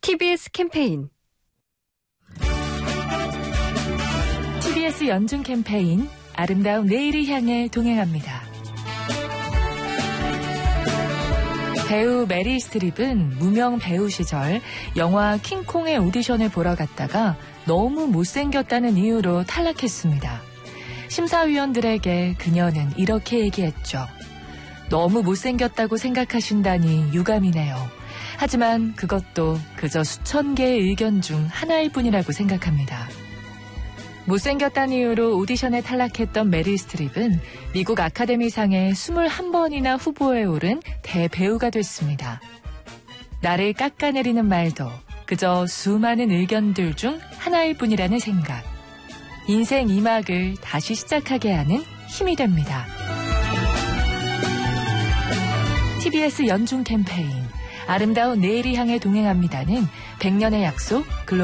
TBS 캠페인 TBS 연중 캠페인 아름다운 내일을 향해 동행합니다. 배우 메릴 스트립은 무명 배우 시절 영화 킹콩의 오디션을 보러 갔다가 너무 못생겼다는 이유로 탈락했습니다. 심사위원들에게 그녀는 이렇게 얘기했죠. 너무 못생겼다고 생각하신다니 유감이네요. 하지만 그것도 그저 수천 개의 의견 중 하나일 뿐이라고 생각합니다. 못생겼다는 이유로 오디션에 탈락했던 메릴 스트립은 미국 아카데미상에 21번이나 후보에 오른 대배우가 됐습니다. 나를 깎아내리는 말도 그저 수많은 의견들 중 하나일 뿐이라는 생각. 인생 2막을 다시 시작하게 하는 힘이 됩니다. TBS 연중 캠페인 아름다운 내일을 향해 동행합니다는 100년의 약속